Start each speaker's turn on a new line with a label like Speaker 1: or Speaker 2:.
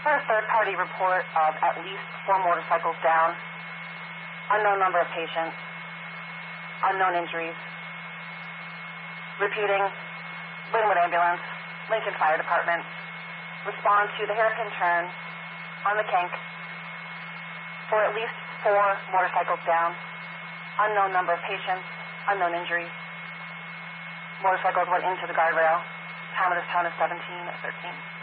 Speaker 1: For a third-party report of at least 4 motorcycles down, unknown number of patients, unknown injuries. Repeating, Linwood Ambulance, Lincoln Fire Department, respond to the hairpin turn on the Kink for at least 4 motorcycles down, unknown number of patients, unknown injuries. Motorcycles went into the guardrail. Time of this town is 17:13.